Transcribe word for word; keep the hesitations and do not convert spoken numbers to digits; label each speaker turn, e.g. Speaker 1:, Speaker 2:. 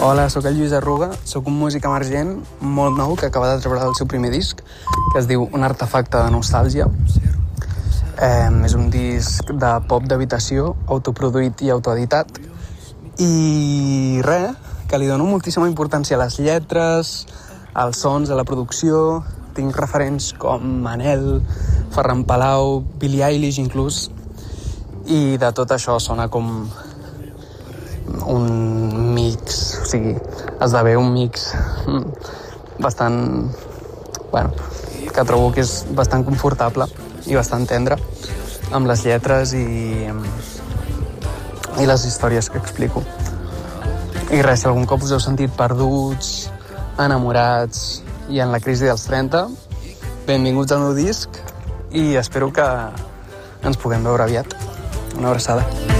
Speaker 1: Hola, sóc el Lluís Arruga, sóc un músic emergent molt nou que acaba de treure el seu primer disc, que es diu Un artefacte de nostàlgia. Eh, és un disc de pop d'habitació, autoproduït i autoeditat. I res, que li dono moltíssima importància a les lletres, als sons, a la producció. Tinc referents com Manel, Ferran Palau, Billie Eilish inclús. I de tot això sona com un mix, o sigui, esdevé un mix bastant, bueno, que trobo que és bastant confortable i bastant tendre amb les lletres i, i les històries que explico. I res, si algun cop us heu sentit perduts, enamorats i en la crisi dels trenta, benvinguts al meu disc i espero que ens puguem veure aviat. Una abraçada.